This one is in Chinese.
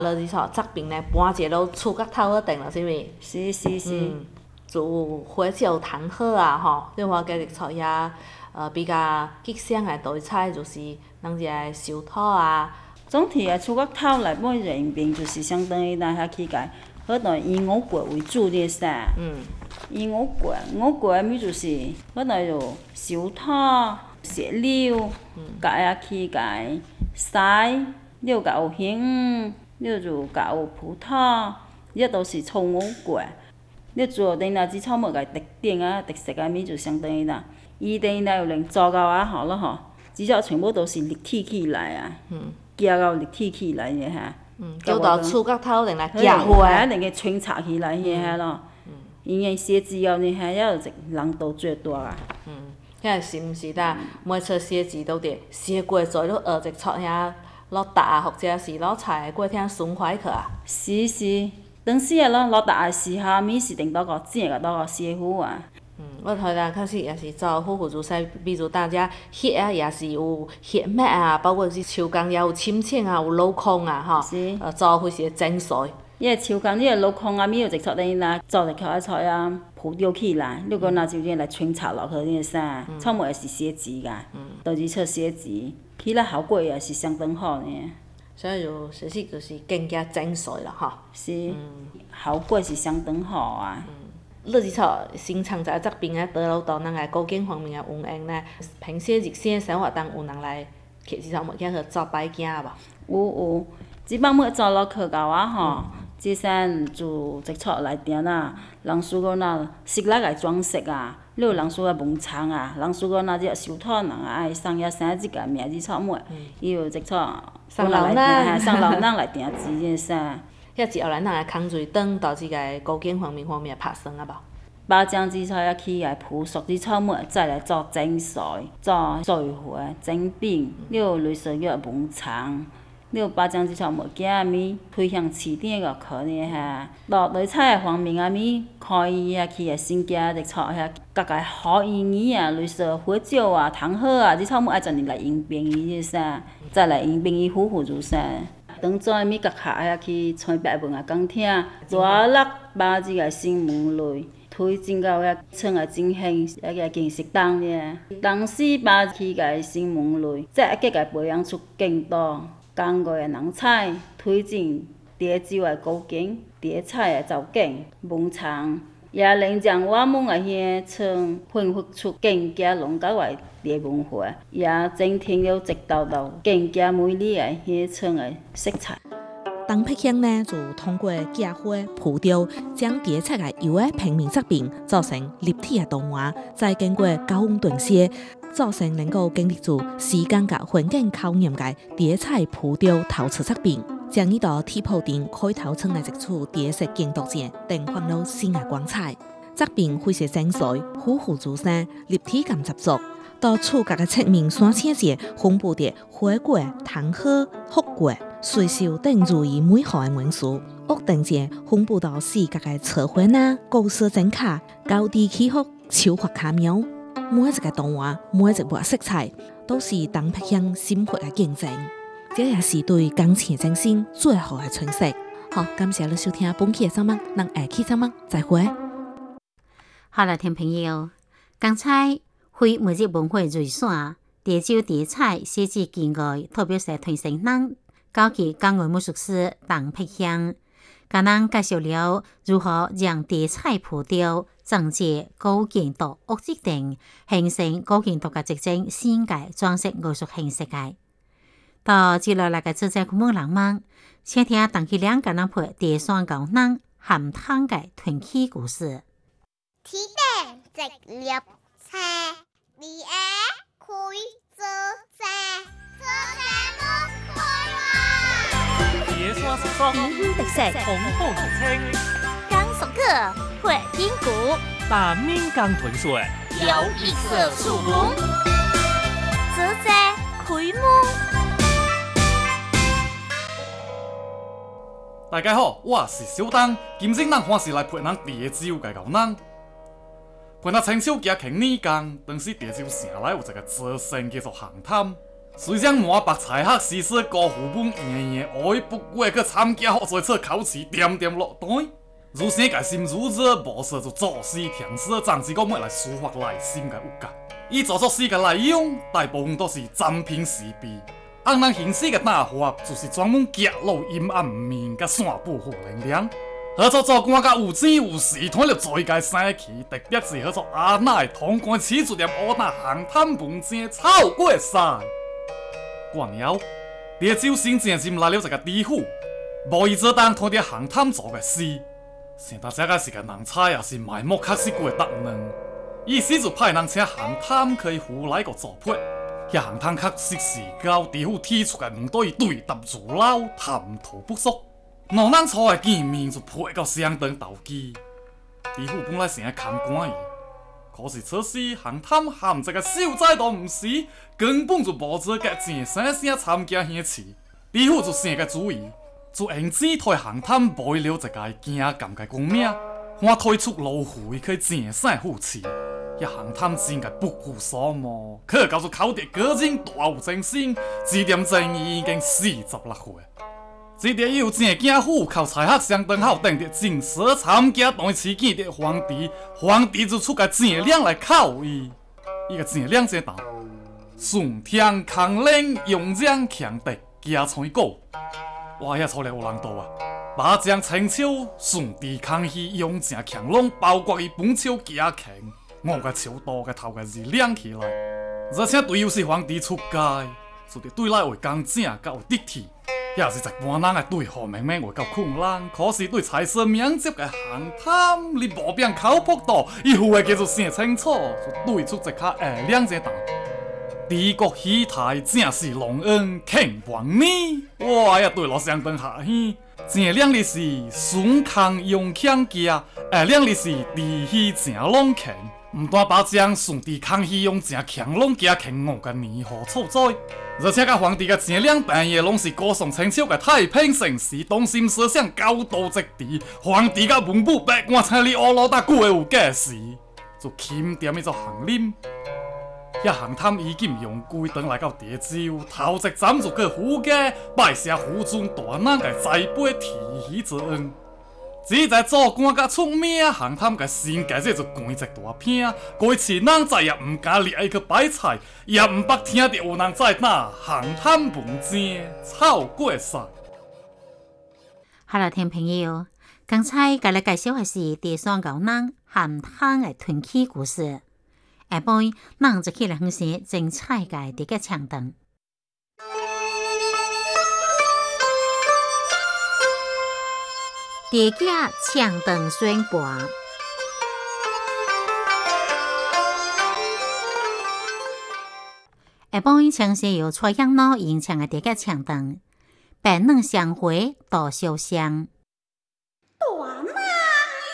落去作品呢，搬一个厝角头好定了，是咪？ 是是是。 就花椒糖好啊，吼，你看家己厝遐比较吉祥的道菜就是咱遮个寿桃啊。 总体个厝角头内每人面就是相当于咱遐去个，好当以五桂为主的噻。以五桂的物就是好当就寿桃、石榴，甲遐去个西，了甲有杏，了就甲有葡萄，这都是葱五桂。你做等下只草木个特点啊、特色啊物就相当于啦。伊等于有连做到啊好了吼，至少全部都是立体起来啊，行到立体起来个哈。 叫到厝角头另来夹花， 啊，另个穿插起来遐咯。因个设置后呢，遐要一人头最大啊。 遐是毋是啦？每撮设置都得写过做了学一撮遐落搭或者是落菜过听顺怀去啊。 是是。当时啊，落搭的时候，米是定倒个正个倒个师傅啊。 我头啦确实也是做虎虎猪菜，比如大家血啊也是有血脉啊，包括是手工也有深浅啊，有镂空啊，吼。 是。 做伙是整水。 伊个手工，你个镂空啊，米有一撮等于啦，做入口菜啊，铺掉起来，你讲若就这来穿插落去，你个啥，草木也是设置个，都是撮设置，起来效果也是相当好呢。 所以就实际就是更加整水了吼。 是。效果是相当好啊。 落去撮新创在这边啊，倒落到咱个高景方面个运营呢，平时日常生活当有人来摕这草物件去做摆件无？ 有，即摆要做落去到啊吼，即扇就一撮内底啦，人输个那室内个装饰啊，你有人输个门窗啊，人输个那只寿桃人爱送遐生日个名字草物，伊有一撮送老人， 送老人内底煮个啥。 遐一后来咱个空水灯到即个高景方面拍算啊无？ 包浆之菜要起来铺熟啲草木，再来做整水、做水花、整饼，了类似个门窗，了包浆之草木件物推向市顶个可呢哈。落菜个方面啊物，看伊遐起个新家的菜遐，各个好意义啊，类似花椒啊、糖荷啊，即草木爱怎样来应变伊个啥，再来应变伊虎虎如啥。当早的物角下遐去村北门啊讲听，热落把即个新门内推进到遐村个进行遐个建设档呢。当时把去个新门内，再结个培养出更多工艺个人才，推进潮州个古景、潮菜个造景、门窗，也能将我们个乡村焕发出更加浓厚个地文化，也增添了一道道更加美丽个乡村个色彩。 东北乡呢，就通过架花铺雕，将茶菜个油个平面作品做成立体个动画，再经过高温炖写，造成能够经历住时间甲环境考验个茶菜铺雕陶瓷作品，将呢道铁铺顶开头成来一处茶色建筑前，绽放了新个光彩。作品非常精髓，虎虎如山，立体感十足。到厝角个侧面山青节，分布着花果、糖荷、福果、水秀等如意美好的元素。屋顶节分布到四角个草花啊、古色真卡、高低起伏、秋花卡苗。每一个动画、每一抹色彩，都是东北乡生活的见证。这也是对工钱精神最好的诠释。好，感谢你收听本期的节目，咱下期节目再会。 好了，听朋友，刚才非物质文化瑞线潮州茶菜设计技艺特别是传承人高级工艺美术师东北乡，甲咱介绍了如何让茶菜铺雕增加高建筑屋质等，形成高建筑嘅一种新嘅装饰艺术形式嘅。到接落来嘅做节目人们，请听邓启良甲咱陪茶山高人含汤嘅传奇故事。 天顶直立车，你爱开做车，做车不开哇！ 野山山上， 皮肤特色， 红火如青， 刚熟客，会听鼓， 把面刚豚水， 有一色树红，做车开幕。 大家好，我是小丹，今日咱看是来陪咱潮州嘅高人。陪咱青手行轻泥工，当时潮州城内有一个茶城叫做巷滩， 虽然满白菜学诗诗高副本圆圆爱不过去参加好在册考试点点落单，如生个心如热，无说就作诗填诗，总是讲要来抒发内心个有感。伊作诗个内容大部分都是占平时弊，按人形式个打法就是专门揭露阴暗面甲散布负能量。合作做官甲有钱有势，团了做家生气，特别是合作阿奶通关起出点乌大航探文章超过赛。过了，潮州新正进来了一个知府，无意做当拖着航探做个事，想到这个是个人才，也是埋没确实过答案。意思就派人请航探去胡来个做配，遐航探确实是交知府提出个问题对答如流，谈吐不俗。两人初个见面就配到相当投机。知府本来想要看管伊，可是此时航探含一个秀才都唔是，根本就无资格正生生参加遐事。知府就想个主意，就用钱替航探买了一个惊感个公命，还推出路费去正生付钱。遐航探真个不负所望，可告诉考得个人大有精神，指点正义已经46岁。这条有正经户口才学相当好，等着正式参加当时见着皇帝，皇帝就出个正亮来考伊。伊个正亮这道，顺天康令用将强敌加吹鼓，哇遐粗略有难度啊！把将青草顺地康熙用正强龙，包括伊本手加强，我个手刀个头个是亮起来，而且对又是皇帝出街，就得对来会工正甲有得体。也是一般人个对好明明会较困难，可是对财色名节个航探，你无变口朴道，伊副会叫做想清楚，就对出一卡两只蛋。帝国喜台正是隆恩庆王呢，我也对了相当下喜。正两日是孙康用强家，两日是地喜正隆庆。唔但把将顺帝康熙用正强龙加强5个年号错在，而且甲皇帝个正两半夜拢是歌颂清朝个太平盛世，中心思想高度一致。皇帝甲文武百官请你乌罗达久个有假事，就钦点迄种行令。遐航探已经用归回来到潮州，头一站就去府家拜谢府尊大人个栽培提携之恩。只在做官甲出名，航探个身价这就悬一大片。过去人再也唔敢立去摆菜，也唔捌听到有人在打航探文章超过赛。 好了，听朋友，刚才甲你介绍的是第三高人航探的传奇故事。下晡，咱就起来分析精彩嘅这个唱段。地家抢灯宣布，下晡详细由蔡向老演唱的地家抢灯，白嫩相会多烧香。